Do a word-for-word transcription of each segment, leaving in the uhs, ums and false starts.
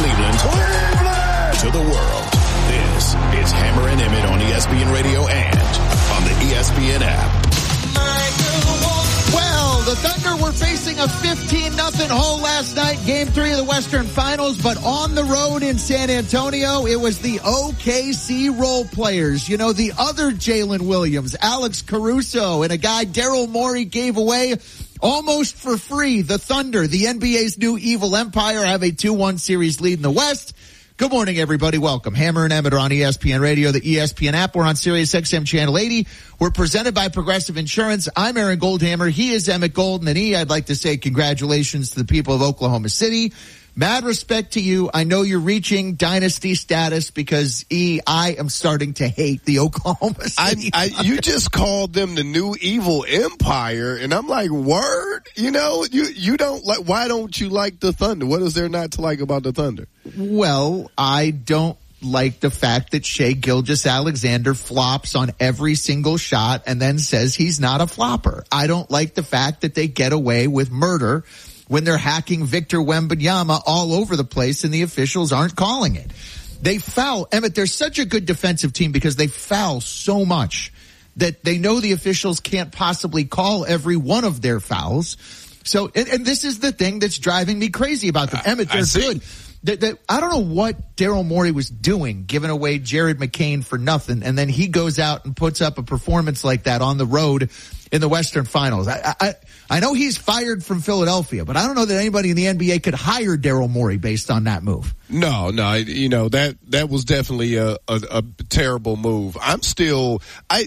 Cleveland, Cleveland to the world. This is Hammer and Emmett on E S P N Radio and on the E S P N app. Well, the Thunder were facing a fifteen nothing hole last night, game three of the Western Finals, but on the road in San Antonio, it was the O K C role players. You know, the other Jalen Williams, Alex Caruso, and a guy Daryl Morey gave away almost for free. The Thunder, the N B A's new evil empire, have a two one series lead in the West. Good morning, everybody. Welcome. Hammer and Emmett are on E S P N Radio, the E S P N app. We're on Sirius X M Channel eighty. We're presented by Progressive Insurance. I'm Aaron Goldhammer. He is Emmett Golden. And E, I'd like to say congratulations to the people of Oklahoma City. Mad respect to you. I know you're reaching dynasty status because, E, I am starting to hate the Oklahoma City. I, I, you just called them the new evil empire, and I'm like, word? You know, you, you don't like, why don't you like the Thunder? What is there not to like about the Thunder? Well, I don't like the fact that Shai Gilgeous-Alexander flops on every single shot and then says he's not a flopper. I don't like the fact that they get away with murder when they're hacking Victor Wembanyama all over the place and the officials aren't calling it. They foul. Emmett, they're such a good defensive team because they foul so much that they know the officials can't possibly call every one of their fouls. So, and, and this is the thing that's driving me crazy about them. Emmett, they're good. They, they, I don't know what Daryl Morey was doing, giving away Jared McCain for nothing, and then he goes out and puts up a performance like that on the road in the Western Finals. I, I, I know he's fired from Philadelphia, but I don't know that anybody in the N B A could hire Daryl Morey based on that move. No, no, you know, that, that was definitely a, a, a terrible move. I'm still, I,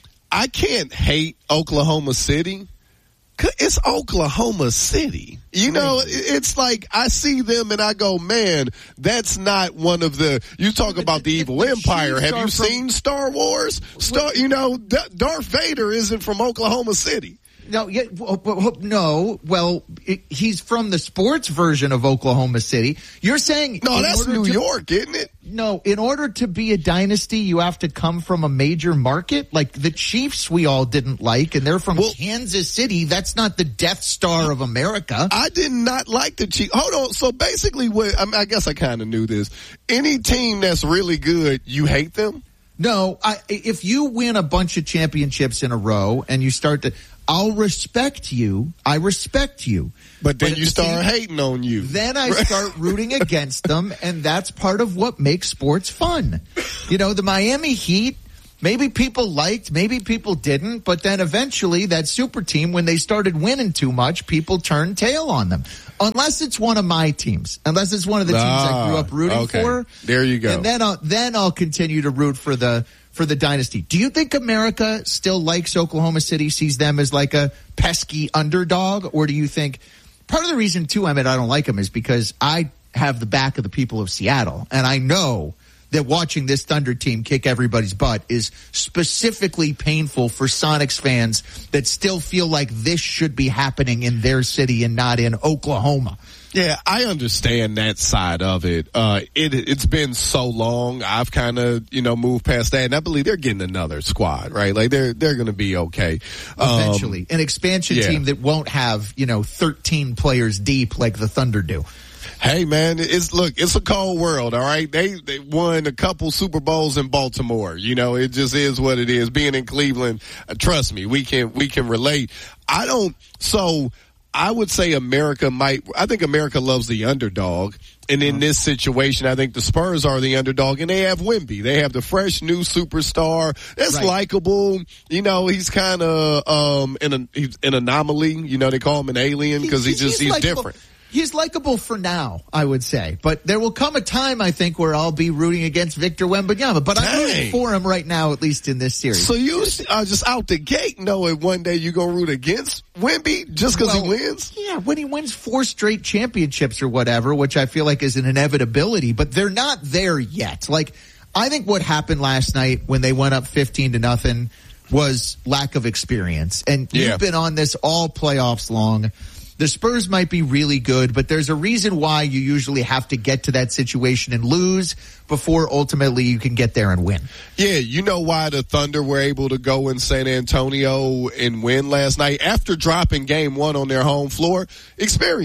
I can't hate Oklahoma City. It's Oklahoma City. You know, it's like I see them and I go, man, that's not one of the, you talk about the evil empire. Have you seen Star Wars? Star, you know, Darth Vader isn't from Oklahoma City. No, yeah, no. Well, it, he's from the sports version of Oklahoma City. You're saying no? That's New to, York, isn't it? No, in order to be a dynasty, you have to come from a major market. Like the Chiefs, we all didn't like, and they're from well, Kansas City. That's not the Death Star of America. I did not like the Chiefs. Hold on. So basically, what I, mean, I guess I kind of knew this. Any team that's really good, you hate them? No, I, if you win a bunch of championships in a row and you start to. I'll respect you. I respect you. But then but you start see, hating on you. Then I start rooting against them, and that's part of what makes sports fun. You know, the Miami Heat, maybe people liked, maybe people didn't, but then eventually that super team, when they started winning too much, people turned tail on them. Unless it's one of my teams. Unless it's one of the teams ah, I grew up rooting okay. for. There you go. And then I'll, then I'll continue to root for the for the dynasty. Do you think America still likes Oklahoma City, sees them as like a pesky underdog? Or do you think part of the reason too, Emmett, I don't like them is because I have the back of the people of Seattle, and I know that watching this Thunder team kick everybody's butt is specifically painful for Sonics fans that still feel like this should be happening in their city and not in Oklahoma. Yeah, I understand that side of it. Uh, it, it's been so long. I've kind of, you know, moved past that, and I believe they're getting another squad, right? Like they're, they're going to be okay. Eventually. Um, An expansion yeah. team that won't have, you know, thirteen players deep like the Thunder do. Hey man, it's look, it's a cold world, all right? They they won a couple Super Bowls in Baltimore. You know, it just is what it is. Being in Cleveland, uh, trust me, we can we can relate. I don't so I would say America might I think America loves the underdog. And in this situation, I think the Spurs are the underdog, and they have Wemby. They have the fresh new superstar that's right. likable. You know, he's kind of um an he's an anomaly. You know, they call him an alien because he, he just he's, he's different. He's likable for now, I would say. But there will come a time, I think, where I'll be rooting against Victor Wembanyama. But Dang. I'm rooting for him right now, at least in this series. So you are just out the gate knowing one day you're going to root against Wemby just because well, he wins? Yeah, when he wins four straight championships or whatever, which I feel like is an inevitability. But they're not there yet. Like, I think what happened last night when they went up fifteen to nothing was lack of experience. And yeah. you've been on this all playoffs long. The Spurs might be really good, but there's a reason why you usually have to get to that situation and lose before ultimately you can get there and win. Yeah, you know why the Thunder were able to go in San Antonio and win last night after dropping game one on their home floor? Experience.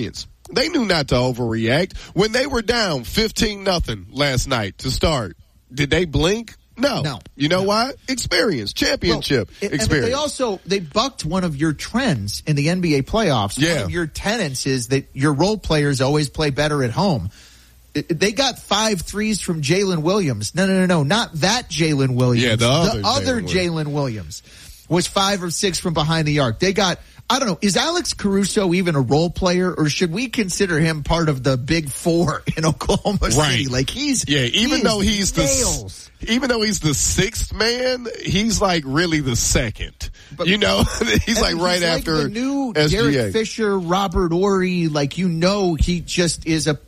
They knew not to overreact. When they were down fifteen nothing last night to start, did they blink? No. No. You know no. why? Experience. Championship well, experience. And they also, they bucked one of your trends in the N B A playoffs. Yeah. One of your tenets is that your role players always play better at home. They got five threes from Jalen Williams. No, no, no, no. Not that Jalen Williams. Yeah, the other, the other Jalen Jalen Williams was five or six from behind the arc. They got, I don't know, is Alex Caruso even a role player, or should we consider him part of the big four in Oklahoma right. City? Like he's, yeah, even he though he's nails. the, even though he's the sixth man, he's like really the second. But, you know, he's like right he's after like the new S G A. Derek Fisher, Robert Horry. Like, you know, he just is a,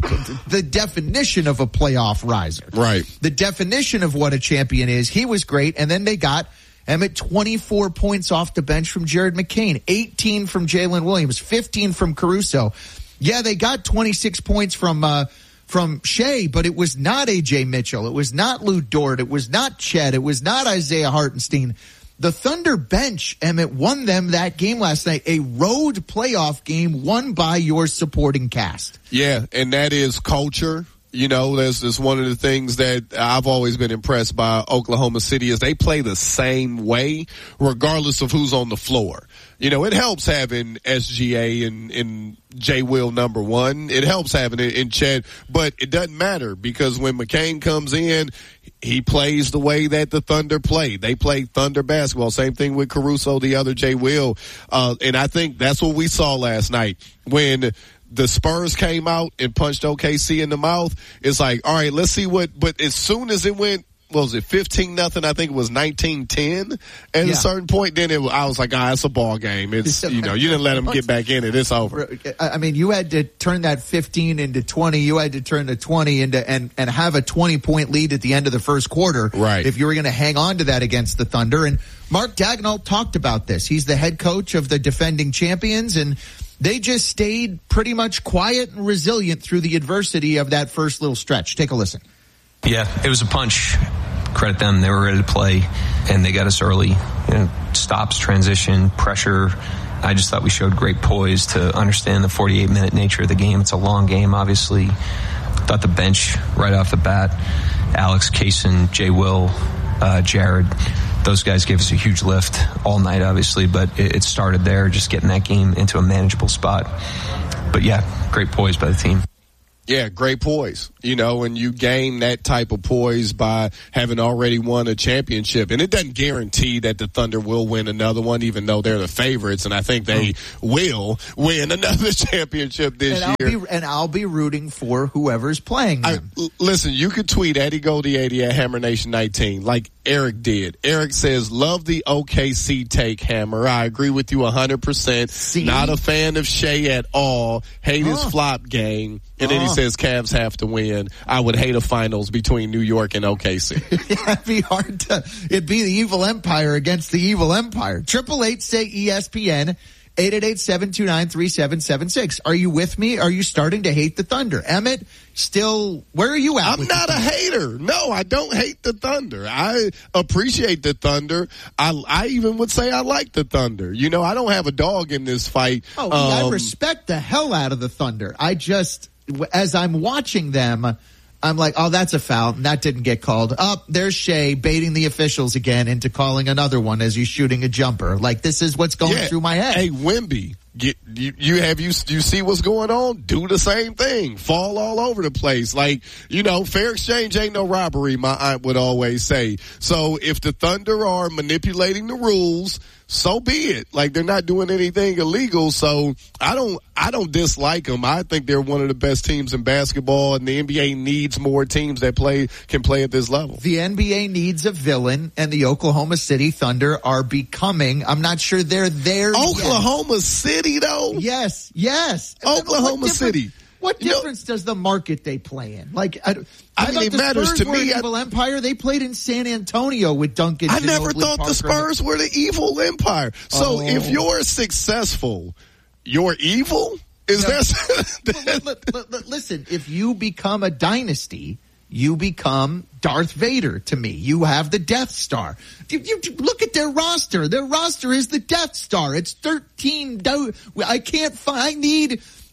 the definition of a playoff riser. Right. The definition of what a champion is. He was great. And then they got Emmett twenty-four points off the bench from Jared McCain, eighteen from Jalen Williams, fifteen from Caruso. Yeah, they got twenty-six points from, uh, from Shea, but it was not A J Mitchell. It was not Lou Dort. It was not Chet. It was not Isaiah Hartenstein. The Thunder bench, Emmett, won them that game last night, a road playoff game won by your supporting cast. Yeah, and that is culture. You know, that's, that's one of the things that I've always been impressed by Oklahoma City is they play the same way regardless of who's on the floor. You know, it helps having S G A and, and J. Will number one. It helps having it in Chet, but it doesn't matter because when McCain comes in, he plays the way that the Thunder play. They play Thunder basketball. Same thing with Caruso, the other J. Will. Uh, and I think that's what we saw last night when the Spurs came out and punched O K C in the mouth. It's like, all right, let's see what, but as soon as it went, what was it, fifteen nothing? I think it was nineteen ten at yeah. a certain point. Then it, I was like, ah, it's a ball game. It's, you know, you didn't let them get back in it. It's over. I mean, you had to turn that fifteen into twenty. You had to turn the twenty into, and, and have a twenty point lead at the end of the first quarter. Right. If you were going to hang on to that against the Thunder. And Mark Daigneault talked about this. He's the head coach of the defending champions, and they just stayed pretty much quiet and resilient through the adversity of that first little stretch. Take a listen. Yeah, it was a punch. Credit them. They were ready to play, and they got us early. You know, stops, transition, pressure. I just thought we showed great poise to understand the forty-eight minute nature of the game. It's a long game, obviously. Thought the bench right off the bat, Alex, Kaysen, J. Will, uh, Jared, those guys gave us a huge lift all night, obviously, but it, it started there, just getting that game into a manageable spot. But yeah, great poise by the team. Yeah, great poise, you know, and you gain that type of poise by having already won a championship. And it doesn't guarantee that the Thunder will win another one, even though they're the favorites. And I think they oh. will win another championship this and year. I'll be, and I'll be rooting for whoever's playing them. I, listen, you could tweet Eddie Goldie eighty at Hammer Nation nineteen like Eric did. Eric says, love the O K C take, Hammer. I agree with you one hundred percent. See? Not a fan of Shea at all. Hate huh. his flop game. And then he uh. says Cavs have to win. I would hate a finals between New York and O K C. Yeah, it'd be hard to, it'd be the evil empire against the evil empire. Triple eight say E S P N, eight eight eight, seven two nine, three seven seven six. Are you with me? Are you starting to hate the Thunder? Emmett, still, where are you at? I'm not a hater. No, I don't hate the Thunder. I appreciate the Thunder. I, I even would say I like the Thunder. You know, I don't have a dog in this fight. Oh, um, I respect the hell out of the Thunder. I just, as I'm watching them, I'm like, oh, that's a foul. And that didn't get called. Up, oh, there's Shea baiting the officials again into calling another one as he's shooting a jumper. Like, this is what's going yeah. through my head. Hey, Wemby, get, you, you have you you see what's going on? Do the same thing. Fall all over the place. Like, you know, fair exchange ain't no robbery, my aunt would always say. So if the Thunder are manipulating the rules, so be it. Like, they're not doing anything illegal, so I don't I don't dislike them. I think they're one of the best teams in basketball, and the N B A needs more teams that play can play at this level. The N B A needs a villain, and the Oklahoma City Thunder are becoming, I'm not sure they're there Oklahoma yet. City, though? Yes, yes. Oklahoma City. What difference you know, does the market they play in? Like, I, I, I mean, it matters Spurs to were me. An evil empire. They played in San Antonio with Duncan. I Ginobili, never thought Parker. the Spurs were the evil empire. So oh. if you're successful, you're evil? Is no. that? l- l- l- listen, if you become a dynasty, you become Darth Vader to me. You have the Death Star. You, you, look at their roster. Their roster is the Death Star. It's thirteen. Do- I can't find. I need.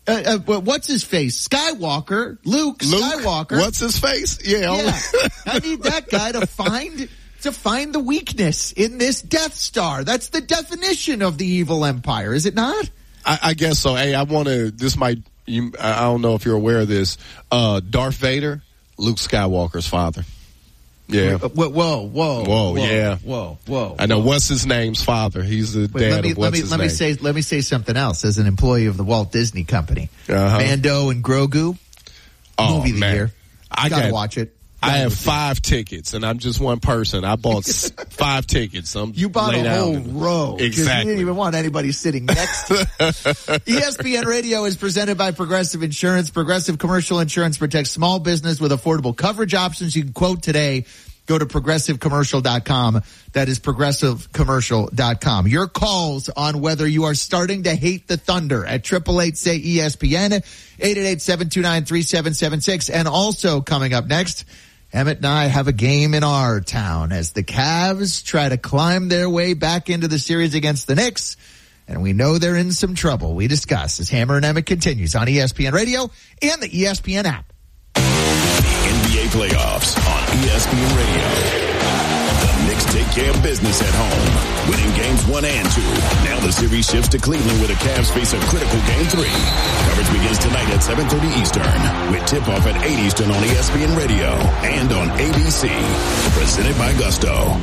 Uh, uh, what's his face? Skywalker, Luke, Luke Skywalker. What's his face? Yeah, yeah. I need that guy to find to find the weakness in this Death Star. That's the definition of the evil empire, is it not? I, I guess so. Hey, I want to. This might. You, I don't know if you're aware of this. Uh, Darth Vader, Luke Skywalker's father. Yeah. Whoa, whoa, whoa, whoa, yeah, whoa, whoa. I know. What's his name's father? He's the Wait, dad let me, of what's let me, his let name. me say, let me say something else. As an employee of the Walt Disney Company, uh-huh. Mando and Grogu, oh, movie of the man. year. I gotta got, watch it. I Gotta have see five it. tickets, and I'm just one person. I bought five tickets. I'm you bought a whole and, row. Exactly. You didn't even want anybody sitting next to you. E S P N Radio is presented by Progressive Insurance. Progressive Commercial Insurance protects small business with affordable coverage options. You can quote today. Go to progressive commercial dot com. That is progressive commercial dot com. Your calls on whether you are starting to hate the Thunder at triple eight say E S P N, eight eight eight, seven two nine, three seven seven six. And also coming up next, Emmett and I have a game in our town as the Cavs try to climb their way back into the series against the Knicks. And we know they're in some trouble. We discuss as Hammer and Emmett continues on E S P N Radio and the E S P N app. N B A playoffs on E S P N Radio. The Knicks take care of business at home, winning games one and two. Now the series shifts to Cleveland where the Cavs face a critical game three. Coverage begins tonight at seven thirty Eastern with tip-off at eight Eastern on E S P N Radio and on A B C. Presented by Gusto.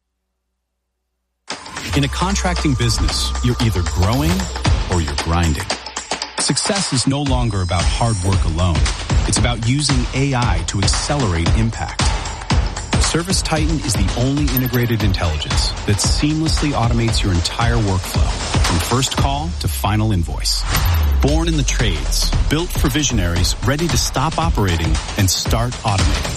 In a contracting business, you're either growing or you're grinding. Success is no longer about hard work alone. It's about using A I to accelerate impact. ServiceTitan is the only integrated intelligence that seamlessly automates your entire workflow, from first call to final invoice. Born in the trades, built for visionaries ready to stop operating and start automating.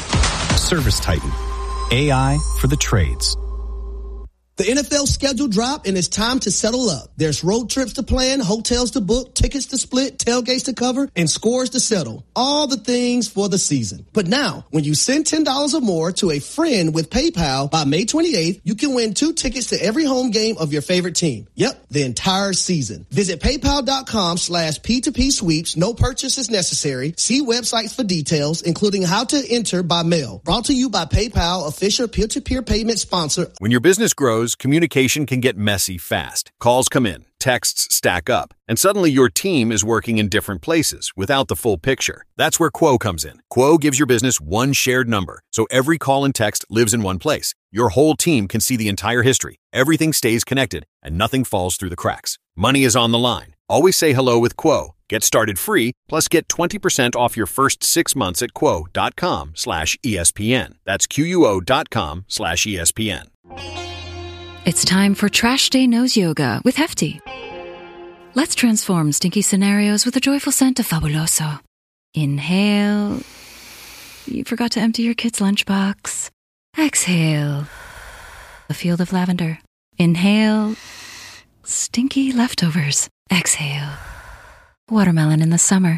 ServiceTitan, A I for the trades. The N F L schedule dropped and it's time to settle up. There's road trips to plan, hotels to book, tickets to split, tailgates to cover, and scores to settle. All the things for the season. But now, when you send ten dollars or more to a friend with PayPal by May twenty-eighth, you can win two tickets to every home game of your favorite team. Yep, the entire season. Visit paypal.com slash P2P sweeps. No purchase is necessary. See websites for details, including how to enter by mail. Brought to you by PayPal, official peer-to-peer payment sponsor. When your business grows, communication can get messy fast. Calls come in, texts stack up, and suddenly your team is working in different places without the full picture. That's where Quo comes in. Quo gives your business one shared number, so every call and text lives in one place. Your whole team can see the entire history. Everything stays connected, and nothing falls through the cracks. Money is on the line. Always say hello with Quo. Get started free, plus get twenty percent off your first six months at quo.com slash ESPN. That's Q-U-O dot com slash ESPN. It's time for Trash Day Nose Yoga with Hefty. Let's transform stinky scenarios with a joyful scent of Fabuloso. Inhale. You forgot to empty your kid's lunchbox. Exhale. A field of lavender. Inhale. Stinky leftovers. Exhale. Watermelon in the summer.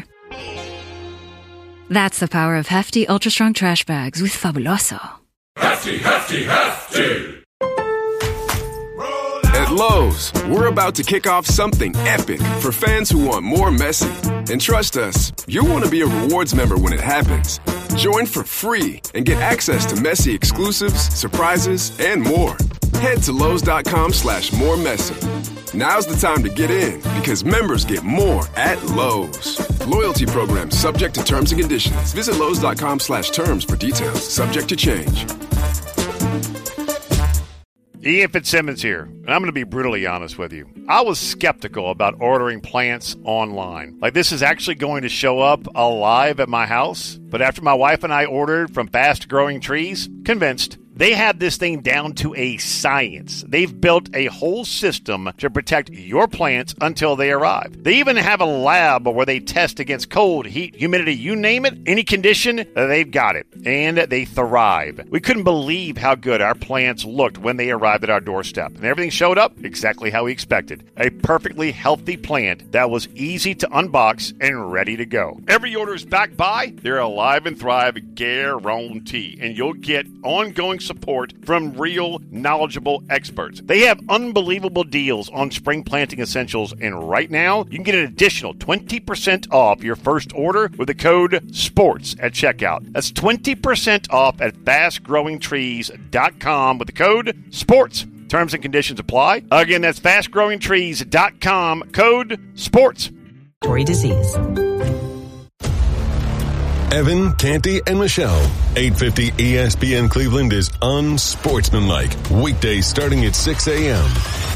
That's the power of Hefty Ultra Strong Trash Bags with Fabuloso. Hefty, Hefty, Hefty! At Lowe's, we're about to kick off something epic for fans who want more Messi. And trust us, you'll want to be a rewards member when it happens. Join for free and get access to Messi exclusives, surprises, and more. Head to Lowe's.com slash more Messi. Now's the time to get in because members get more at Lowe's. Loyalty program subject to terms and conditions. Visit Lowe's.com slash terms for details. Subject to change. Ian Fitzsimmons here, and I'm going to be brutally honest with you. I was skeptical about ordering plants online. Like, this is actually going to show up alive at my house. But after my wife and I ordered from Fast Growing Trees, convinced. They have this thing down to a science. They've built a whole system to protect your plants until they arrive. They even have a lab where they test against cold, heat, humidity, you name it, any condition, they've got it. And they thrive. We couldn't believe how good our plants looked when they arrived at our doorstep. And everything showed up exactly how we expected. A perfectly healthy plant that was easy to unbox and ready to go. Every order is backed by their Alive and Thrive guarantee. And you'll get ongoing support from real, knowledgeable experts. They have unbelievable deals on spring planting essentials, and right now, you can get an additional twenty percent off your first order with the code SPORTS at checkout. That's twenty percent off at fast growing trees dot com with the code SPORTS. Terms and conditions apply. Again, that's fast growing trees dot com, code SPORTS. Disease. Evan, Canty, and Michelle. eight fifty E S P N Cleveland is unsportsmanlike. Weekdays starting at six a.m.